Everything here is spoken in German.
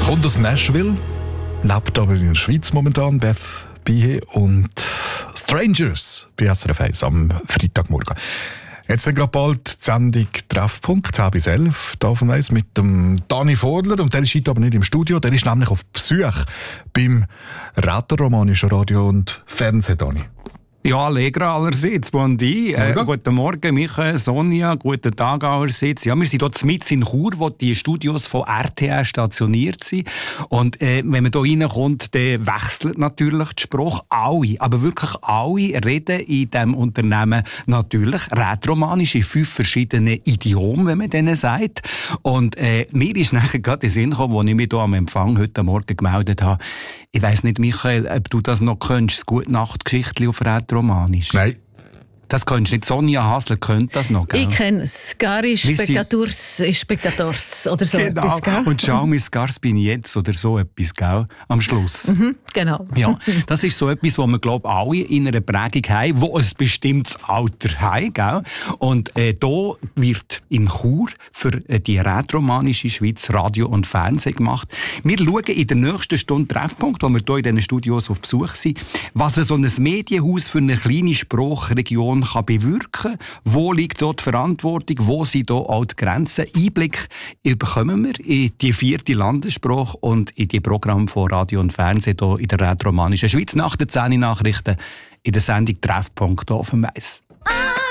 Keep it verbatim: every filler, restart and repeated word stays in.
Kommt aus Nashville, lebt aber in der Schweiz momentan, Beth Bihe, und Strangers bei S R F eins am Freitagmorgen. Jetzt sind gerade bald die Sendung Treffpunkt, zehn bis elf, da auf dem Eis, mit dem Dani Vorler. Und der ist heute aber nicht im Studio, der ist nämlich auf Besuch beim Rätoromanischen Radio und Fernsehen, Dani. Ja, Allegra allerseits, Bondi. Äh, guten Morgen, Michael, Sonja, guten Tag allerseits. Ja, wir sind hier mitten in Chur, wo die Studios von R T R stationiert sind. Und äh, wenn man hier reinkommt, dann wechselt natürlich der Spruch. Alle, aber wirklich alle reden in diesem Unternehmen natürlich rätoromanisch in fünf verschiedenen Idiomen, wenn man denen sagt. Und äh, mir ist nachher gerade in den Sinn gekommen, als ich mich hier am Empfang heute Morgen gemeldet habe. Ich weiss nicht, Michael, ob du das noch kennst, das Gute-Nacht-Geschichtchen auf Rätoromanisch. Nein. Das kennst du nicht. Sonja Hasler kennt das noch, gell? Ich kenne es. Gari Spectators, Spectators oder so genau. etwas, gell? Und schau, mein Gars bin ich jetzt oder so etwas, gell? Am Schluss. Mhm, genau. Ja, das ist so etwas, was wir, glaube ich, alle in einer Prägung haben, wo ein bestimmtes Alter haben, gell? Und äh, da wird in Chur für äh, die rätoromanische Schweiz Radio und Fernsehen gemacht. Wir schauen in der nächsten Stunde Treffpunkt, wo wir hier in diesen Studios auf Besuch sind, was so ein Medienhaus für eine kleine Sprachregion kann bewirken. Wo liegt dort die Verantwortung? Wo sind dort auch die Grenzen? Einblick bekommen wir in die vierte Landessprache und in die Programme von Radio und Fernsehen hier in der rätoromanischen Schweiz nach den zehn Nachrichten in der Sendung Treffpunkt auf dem Eis.